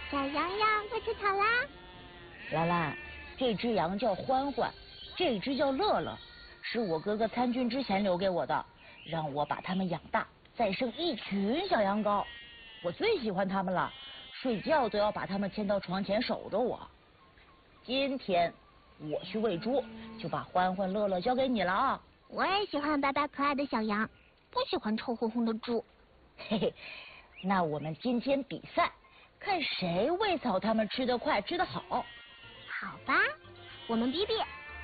小羊羊快吃草啦！ 兰兰，这只羊叫欢欢，这只叫乐乐，是我哥哥参军之前留给我的，让我把它们养大，再生一群小羊羔。我最喜欢它们了，睡觉都要把它们牵到床前守着我。今天我去喂猪，就把欢欢乐乐交给你了啊。 我也喜欢白白可爱的小羊，不喜欢臭烘烘的猪。 嘿嘿，那我们今天比赛，看谁喂草它们吃得快吃得好。 好吧，我们比比。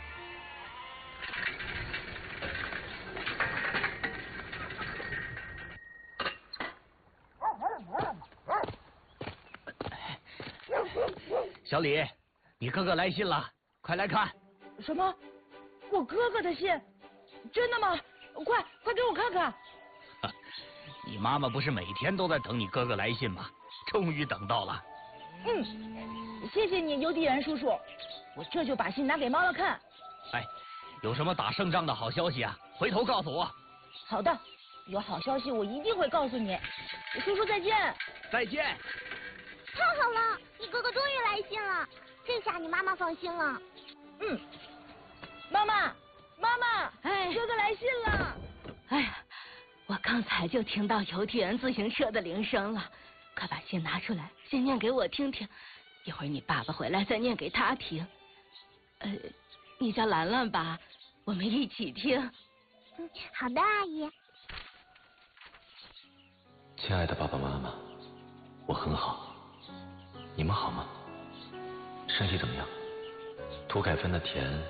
小李，你哥哥来信了，快来看。 什么？我哥哥的信？真的吗？快给我看看。 你妈妈不是每天都在等你哥哥来信吗？终于等到了。 谢谢你，邮递员叔叔，我这就把信拿给妈妈看。 哎，有什么打胜仗的好消息啊？回头告诉我。 好的，有好消息我一定会告诉你。叔叔再见。 再见。 太好了，你哥哥终于来信了，这下你妈妈放心了。 妈妈， 哎， 哥哥来信了。 哎呀，我刚才就听到邮递员自行车的铃声了，快把信拿出来，先念给我听听，一会儿你爸爸回来再念给他听。你叫兰兰吧，我们一起听。 好的，阿姨。 亲爱的爸爸妈妈，我很好，你们好吗？身体怎么样？涂凯芬的田